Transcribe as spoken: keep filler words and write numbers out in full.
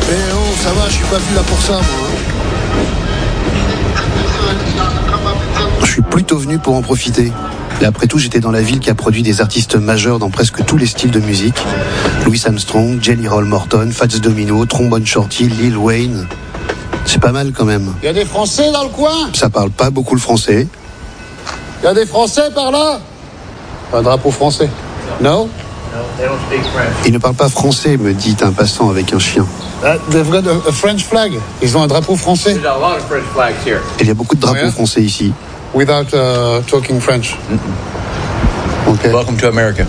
Mais oh, ça va, je suis pas venu là pour ça, moi. Je suis plutôt venu pour en profiter. Et après tout, j'étais dans la ville qui a produit des artistes majeurs dans presque tous les styles de musique. Louis Armstrong, Jelly Roll Morton, Fats Domino, Trombone Shorty, Lil Wayne. C'est pas mal quand même. Il y a des Français dans le coin? Ça parle pas beaucoup le français. Il y a des Français par là? Un drapeau français. Non? Il ne parle pas français, me dit un passant avec un chien. Uh, they've got a, a French flag. Ils ont un drapeau français. Il y a beaucoup de drapeaux Oh, yeah? français ici. Without uh, talking French. Okay. Welcome to America.